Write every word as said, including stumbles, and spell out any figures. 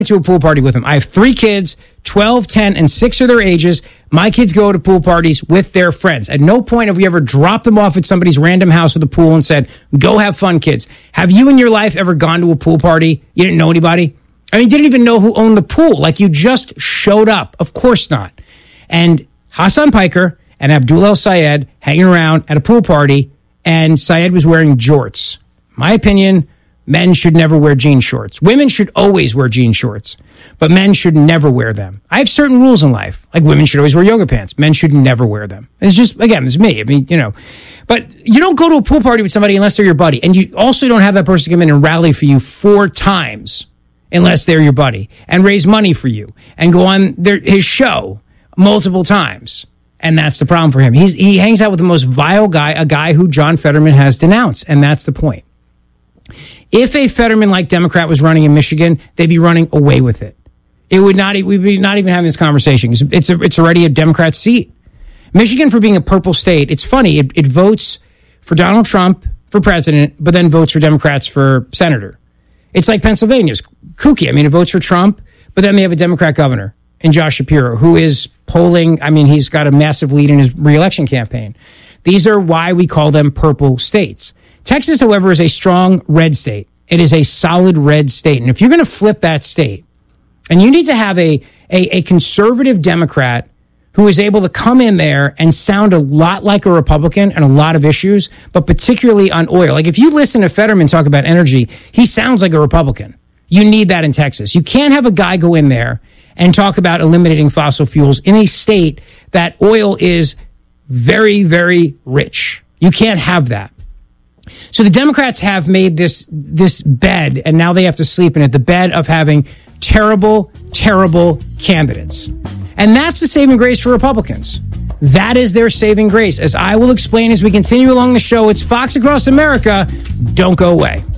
to a pool party with him. I have three kids, twelve, ten, and six are their ages. My kids go to pool parties with their friends. At no point have we ever dropped them off at somebody's random house with a pool and said, go have fun, kids. Have you in your life ever gone to a pool party? You didn't know anybody? I mean, you didn't even know who owned the pool. Like, you just showed up. Of course not. And Hassan Piker and Abdul El Sayed hanging around at a pool party, and Sayed was wearing jorts. My opinion, men should never wear jean shorts. Women should always wear jean shorts, but men should never wear them. I have certain rules in life. Like, women should always wear yoga pants. Men should never wear them. It's just, again, it's me. I mean, you know, but you don't go to a pool party with somebody unless they're your buddy. And you also don't have that person come in and rally for you four times unless they're your buddy, and raise money for you and go on their, his show multiple times. And that's the problem for him. He's, he hangs out with the most vile guy, a guy who John Fetterman has denounced. And that's the point. If a Fetterman-like Democrat was running in Michigan, they'd be running away with it. It would not, we'd be not even having this conversation. It's, it's, a, it's already a Democrat seat. Michigan, for being a purple state, it's funny. It, it votes for Donald Trump for president, but then votes for Democrats for senator. It's like Pennsylvania's kooky. I mean, it votes for Trump, but then they have a Democrat governor in Josh Shapiro, who is polling. I mean, he's got a massive lead in his reelection campaign. These are why we call them purple states. Texas, however, is a strong red state. It is a solid red state. And if you're going to flip that state, and you need to have a, a, a conservative Democrat who is able to come in there and sound a lot like a Republican on a lot of issues, but particularly on oil. Like, if you listen to Fetterman talk about energy, he sounds like a Republican. You need that in Texas. You can't have a guy go in there and talk about eliminating fossil fuels in a state that oil is very, very rich. You can't have that. So the Democrats have made this this bed, and now they have to sleep in it, the bed of having terrible, terrible candidates. And that's the saving grace for Republicans. That is their saving grace. As I will explain as we continue along the show, it's Fox Across America. Don't go away.